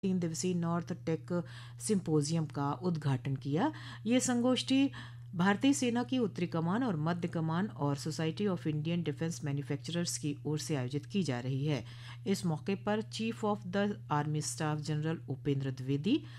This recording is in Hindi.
3 दिवसीय नॉर्थ टेक सिम्पोजियम का उद्घाटन किया। ये संगोष्ठी भारतीय सेना की उत्तरी कमान और मध्य कमान और society of Indian defence manufacturers की ओर से आयोजित की जा रही है। इस मौके पर chief of the army staff general Upendra Dwivedi,